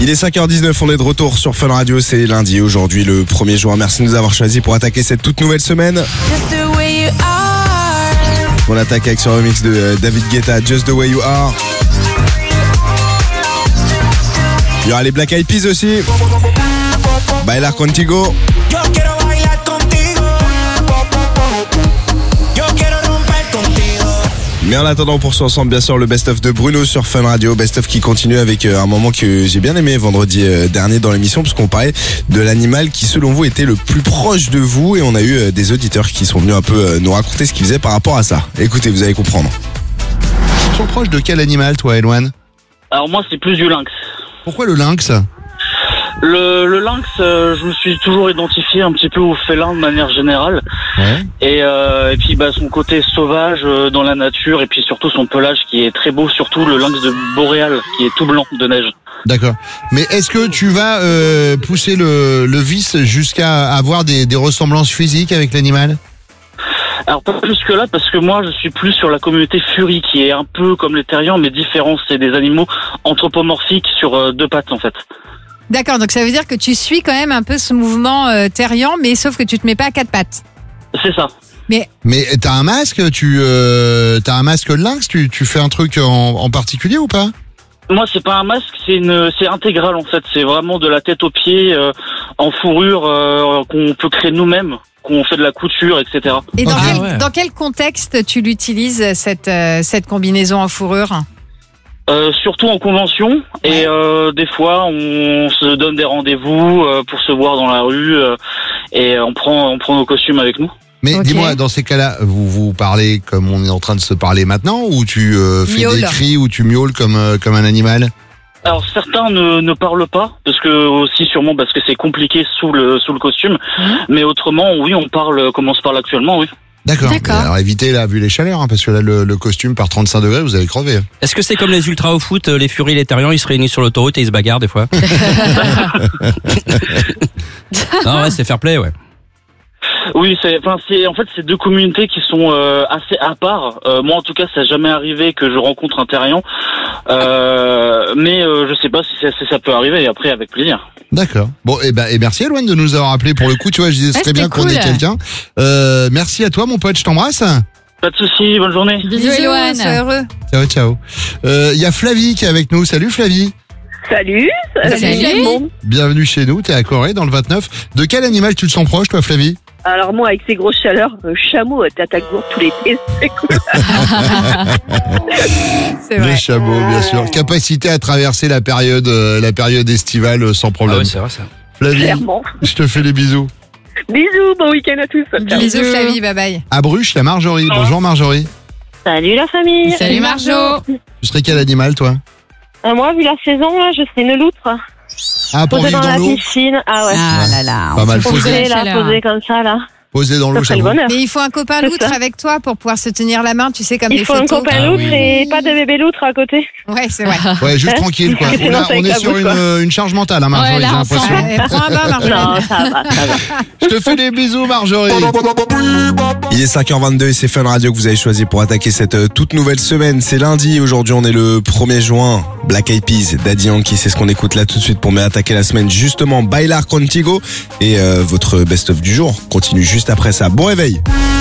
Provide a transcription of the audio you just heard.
Il est 5h19, on est de retour sur Fun Radio, c'est lundi, aujourd'hui le 1er juin. Merci de nous avoir choisis pour attaquer cette toute nouvelle semaine. On attaque avec ce remix de David Guetta, Just the Way You Are. Il y aura les Black Eyed Peas aussi. Bailar Contigo. Mais en attendant, on poursuit ensemble bien sûr le best-of de Bruno sur Fun Radio. Best-of qui continue avec un moment que j'ai bien aimé vendredi dernier dans l'émission, parce qu'on parlait de l'animal qui selon vous était le plus proche de vous, et on a eu des auditeurs qui sont venus un peu nous raconter ce qu'ils faisaient par rapport à ça. Écoutez, vous allez comprendre. Tu es proche de quel animal toi, Eloane? Alors moi c'est plus du lynx. Pourquoi le lynx? Le lynx, je me suis toujours identifié un petit peu au félin de manière générale. Ouais. Et puis son côté sauvage dans la nature, et puis surtout son pelage qui est très beau, surtout le lynx de Boréal qui est tout blanc de neige. D'accord. Mais est-ce que tu vas pousser le vice jusqu'à avoir des ressemblances physiques avec l'animal? Alors pas jusque là, parce que moi je suis plus sur la communauté furie qui est un peu comme les terriens mais différent. C'est des animaux anthropomorphiques sur deux pattes en fait. D'accord, donc ça veut dire que tu suis quand même un peu ce mouvement terrien, mais sauf que tu te mets pas à quatre pattes. C'est ça. Mais t'as un masque, t'as un masque lynx, tu fais un truc en particulier ou pas? Moi c'est pas un masque, c'est intégral en fait. C'est vraiment de la tête aux pieds, en fourrure qu'on peut créer nous-mêmes, qu'on fait de la couture, etc. Et dans quel contexte tu l'utilises cette combinaison en fourrure? Surtout en convention, et des fois on se donne des rendez-vous pour se voir dans la rue, et on prend nos costumes avec nous. Mais dis-moi, dans ces cas-là, vous parlez comme on est en train de se parler maintenant, ou tu fais des cris, ou tu miaules comme un animal? Alors certains ne parlent pas, parce que c'est compliqué sous le costume, mais autrement oui on parle comme on se parle actuellement, oui. D'accord. Alors évitez là, vu les chaleurs, hein, parce que là le costume par 35 degrés, vous allez crever. Est-ce que c'est comme les ultras au foot, les furies et les terriens, ils se réunissent sur l'autoroute et ils se bagarrent des fois? Non, ouais, c'est fair play, ouais. Oui, c'est deux communautés qui sont assez à part. Moi, en tout cas, ça n'a jamais arrivé que je rencontre un terrien, mais je sais pas si ça peut arriver. Et après, avec plaisir. D'accord. Bon, et merci Eloane de nous avoir appelé pour le coup. Tu vois, je disais, ce serait bien qu'on ait quelqu'un. Merci à toi, mon pote. Je t'embrasse. Pas de souci. Bonne journée. Bisous, Eloane. Sois heureux. Ciao. Il y a Flavie qui est avec nous. Salut Flavie. Salut. Bienvenue chez nous. T'es à Corée dans le 29. De quel animal tu te sens proche, toi, Flavie? Alors moi, avec ces grosses chaleurs, chameau, t'attaques gourde tout l'été, c'est cool. C'est vrai. Les chameaux, bien sûr. Capacité à traverser la période estivale sans problème. Ah ouais, c'est vrai ça. Flavie, Clairement. je te fais des bisous. Bisous, bon week-end à tous. Bisous Flavie, bye bye. À Bruches, la Marjorie. Bonjour Marjorie. Salut la famille. Salut Marjo. Tu serais quel animal, toi? Moi, vu la saison, là, je serais une loutre. Ah, pour Posée vivre dans dans la l'eau? piscine. Ah ouais. Ah là là. Pas mal Posée comme ça, là. Posé dans l'eau, Ça serait le j'avoue. bonheur. Mais il faut un copain C'est loutre ça. avec toi pour pouvoir se tenir la main, tu sais, comme Il les faut un photos. copain loutre et pas de bébé loutre à côté. Ouais, c'est vrai. Ouais, juste tranquille, quoi. Sinon, ça On est sur éclabousse, quoi. une charge mentale, hein, Marjorie, Ouais, j'ai là, l'impression. ouais, prends un bain, Marjorie. Non, ça va. Je te fais des bisous, Marjorie. Il est 5h22 et c'est Fun Radio que vous avez choisi pour attaquer cette toute nouvelle semaine. C'est lundi, aujourd'hui on est le 1er juin. Black Eyed Peas, Daddy Yankee, c'est ce qu'on écoute là tout de suite pour bien attaquer la semaine. Justement, Bailar Contigo, et votre best-of du jour continue juste après ça. Bon réveil.